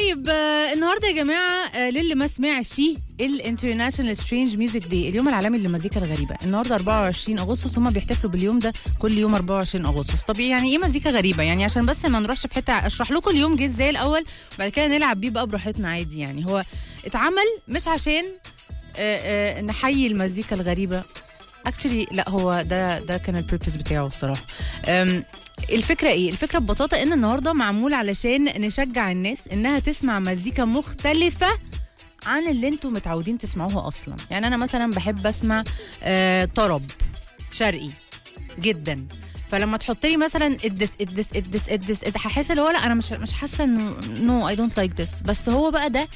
طيب النهارده يا جماعه للي ما سمعش الانترناشونال سترينج ميوزك داي، اليوم العالمي للمزيكا الغريبه. النهارده 24 اغسطس، هم بيحتفلوا باليوم ده كل يوم 24 اغسطس. طب يعني ايه مزيكا غريبه؟ يعني عشان بس ما نروحش في حته، اشرح لكم اليوم جه ازاي الاول، وبعد كده نلعب بيه بقى براحتنا عادي. يعني هو اتعمل مش عشان نحيي المزيكا الغريبه، اكشلي لا، هو ده كان البيربز بتاعه الصراحه. الفكره ايه؟ الفكره ببساطه ان النهارده معمول علشان نشجع الناس انها تسمع مزيكا مختلفه عن اللي انتم متعودين تسمعوها اصلا. يعني انا مثلا بحب اسمع طرب شرقي جدا، فلما تحط لي مثلا ادس هحس اللي هو لا، انا مش حاسه انه نو اي دونت لايك ذس، بس هو بقى ده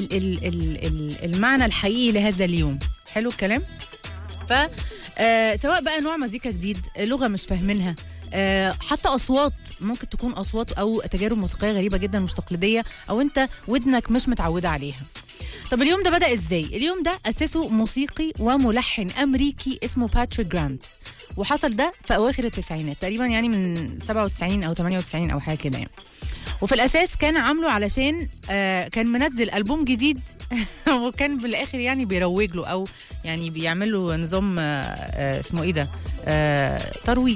المعنى الحقيقي لهذا اليوم. حلو الكلام. ف سواء بقى نوع مزيكا جديد، لغه مش فاهمينها، حتى اصوات ممكن تكون اصوات او تجارب موسيقيه غريبه جدا مش تقليديه، او انت ودنك مش متعوده عليها. طب اليوم ده بدأ ازاي؟ اليوم ده اسسه موسيقي وملحن امريكي اسمه باتريك جرانت، وحصل ده في اواخر التسعينات تقريبا، يعني من 97 او 98 او حاجه كده يعني. وفي الاساس كان عامله علشان كان منزل ألبوم جديد وكان بالاخر يعني بيروج له، او يعني بيعمل له نظام اسمه ايه ده، ترويج.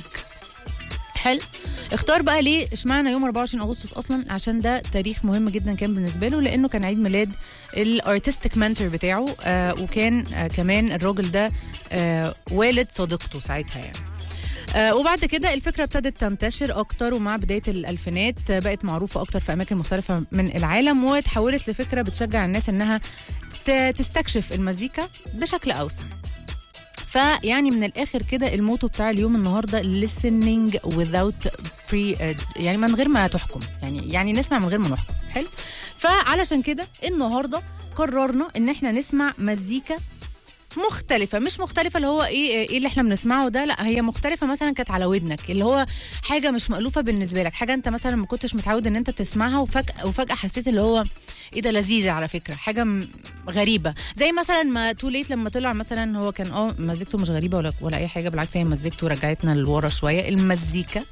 حلو. اختار بقى ليه اشمعنى يوم 24 اغسطس اصلا؟ عشان ده تاريخ مهم جدا كان بالنسبه له، لانه كان عيد ميلاد الارتستيك منتور بتاعه، وكان كمان الراجل ده والد صديقته ساعتها يعني. وبعد كده الفكرة ابتدت تنتشر أكتر، ومع بداية الألفينات بقت معروفة أكتر في أماكن مختلفة من العالم، وتحولت لفكرة بتشجع الناس إنها تستكشف المزيكا بشكل أوسع. فيعني من الآخر كده الموتو بتاع اليوم النهاردة listening without يعني من غير ما تحكم، يعني نسمع من غير ما نحكم. حلو. فعلشان كده النهاردة قررنا إن احنا نسمع مزيكا مختلفة، مش مختلفة اللي هو ايه اللي احنا بنسمعه ده، لا، هي مختلفة مثلا كانت على ودنك، اللي هو حاجة مش مألوفة بالنسبة لك، حاجة انت مثلا ما كنتش متعود ان انت تسمعها، وفجأة حسيت اللي هو ايه ده، لذيذة على فكرة، حاجة غريبة. زي مثلا ما تو ليت لما طلع مثلا، هو كان مزيكته مش غريبة ولا اي حاجة، بالعكس هي مزيكته رجعتنا لورا شوية المزيكا،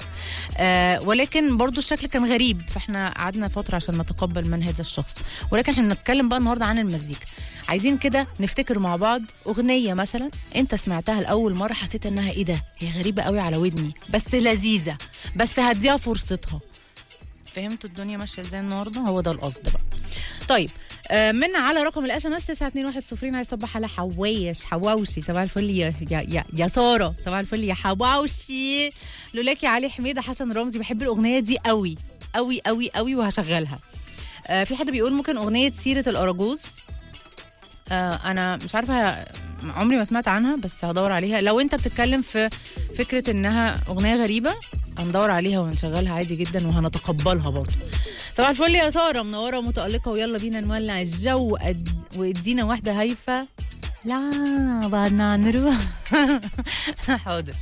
ولكن برضو الشكل كان غريب، فاحنا قعدنا فترة عشان نتقبل من هذا الشخص. ولكن احنا بنتكلم بقى النهاردة عن المزيكا، عايزين كده نفتكر مع بعض أغنية مثلا انت سمعتها لأول مرة حسيت انها ايه ده، هي غريبة قوي على ودني بس لذيذة، بس هديها فرصتها. فهمتوا الدنيا ماشية ازاي النهاردة؟ هو ده القصد بقى. طيب من على رقم الاس ام اس 92110 هيصبح على حواوشي. صباح الفل يا ساره، صباح الفل يا حواوشي. لولاكي علي حميده حسن رمزي، بحب الاغنيه دي قوي قوي قوي قوي وهشغلها. في حد بيقول ممكن اغنيه سيره الاراجوز. انا مش عارفه، عمري ما سمعت عنها، بس هدور عليها. لو انت بتتكلم في فكره انها اغنيه غريبه هندور عليها ونشغلها عادي جدا وهنتقبلها برضه. صباح الفل يا ساره، منوره ومتالقه، ويلا بينا نولع الجو وادينا واحده هايفه. لا بعدنا نروح. حاضر.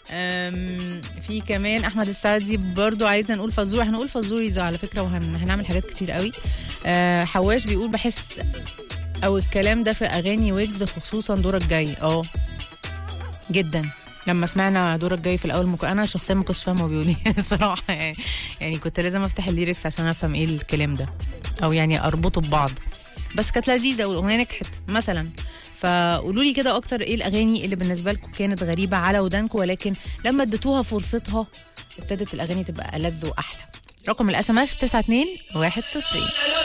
في كمان احمد السعدي برضو عايزنا نقول فزور، هنقول فزوريز على فكره، وهنعمل حاجات كتير قوي. حواش بيقول بحس او الكلام ده في اغاني ويجز، خصوصا دورك جاي. جدا، لما سمعنا دورك جاي في الاول انا شخصيا ما كنتش فاهمه هو بيقول ايه الصراحه، يعني كنت لازم افتح الليركس عشان افهم ايه الكلام ده، او يعني اربطه ببعض، بس كانت لذيذه والاغنيه نجحت مثلا. فقولوا لي كده اكتر ايه الاغاني اللي بالنسبه لكم كانت غريبه على ودانكم، ولكن لما اديتوها فرصتها ابتدت الاغاني تبقى ألذ واحلى. رقم الاس ام اس 92110.